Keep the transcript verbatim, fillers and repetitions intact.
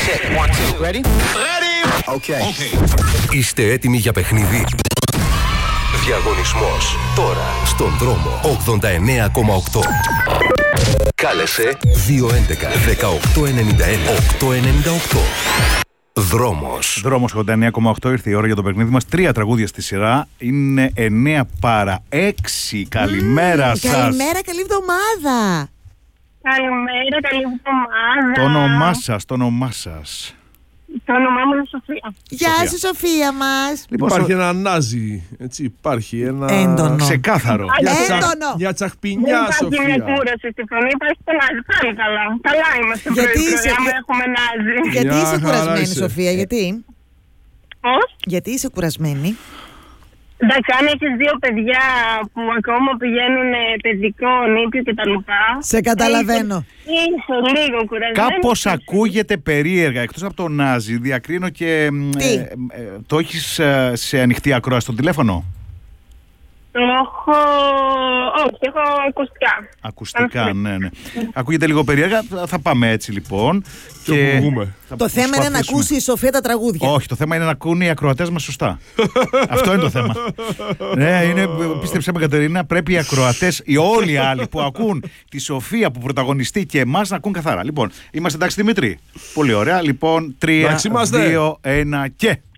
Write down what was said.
Ready? Ready? Okay. Okay. Είστε έτοιμοι για παιχνίδι? Διαγωνισμός τώρα στον δρόμο ογδόντα εννέα κόμμα οκτώ. Κάλεσε δύο έντεκα δεκαοκτώ ενενήντα ένα οκτώ ενενήντα οκτώ. Δρόμος. Δρόμος ογδόντα εννέα κόμμα οκτώ, ήρθε η ώρα για το παιχνίδι μας. Τρία τραγούδια στη σειρά. Είναι εννέα παρά έξι. Καλημέρα mm, σας. Καλημέρα, καλή εβδομάδα. Καλημέρα, καλή εβδομάδα. Το όνομά σας, το όνομά σας. Το όνομά μου είναι Σοφία. Γεια Σοφία. σου, Σοφία μας. Λοιπόν, υπάρχει ένα νάζι, έτσι, υπάρχει ένα... Έντονο. Ξεκάθαρο. Για, τσα... Έντονο. για τσαχπινιά, Δεν Σοφία. υπάρχει μια κούραση στη φωνή, υπάρχει το νάζι. Πάλι καλά. Καλά είμαστε Γιατί πρωί-πρωί, είσαι- άμα έχουμε νάζι. Γιατί Μια είσαι χαρά κουρασμένη, είσαι. Σοφία, γιατί? Πώς? Γιατί είσαι κουρασμένη? Εντάξει, αν έχεις δύο παιδιά που ακόμα πηγαίνουν παιδικό, νήπιο κτλ. Σε καταλαβαίνω. Είσαι λίγο κουρασμένη. Κάπως ακούγεται περίεργα. Εκτός από το Νάζι, διακρίνω και... μ, Τι? ε, ε, το έχεις ε, σε ανοιχτή ακρόαση στο τηλέφωνο? Το έχω... Όχι, έχω ακουστικά. Ακουστικά, Αν ναι, ναι. Ακούγεται λίγο περίεργα. Θα- Θα πάμε έτσι λοιπόν. Και βγούμε. θα Το θέμα είναι να προσπαθήσουμε. ακούσει η Σοφία τα τραγούδια. Όχι, το θέμα είναι να ακούνε οι ακροατές μας σωστά. Αυτό είναι το θέμα. Ναι, είναι, πίστεψέ με, Κατερίνα, πρέπει οι ακροατές, οι όλοι οι άλλοι που ακούν τη Σοφία που πρωταγωνιστεί και εμάς να ακούν καθαρά. Λοιπόν, είμαστε εντάξει, Δημήτρη? Πολύ ωραία. Λοιπόν, τρία, Εντάξει είμαστε. δύο, ένα και...